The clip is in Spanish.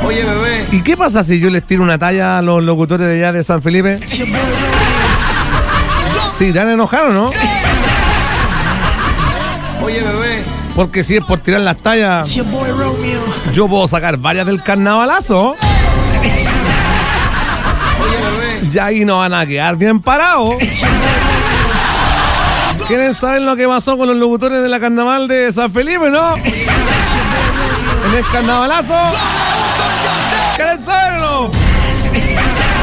Oye, bebé. ¿Y qué pasa si yo les tiro una talla a los locutores de allá de San Felipe? ¿Sí irán a enojar o no? Oye, bebé. Porque si es por tirar las tallas, yo puedo sacar varias del carnavalazo. Oye, bebé. Ya ahí no van a quedar bien parados. ¿Quieren saber lo que pasó con los locutores de la carnaval de San Felipe, no? En el carnavalazo. ¿Quieren saberlo?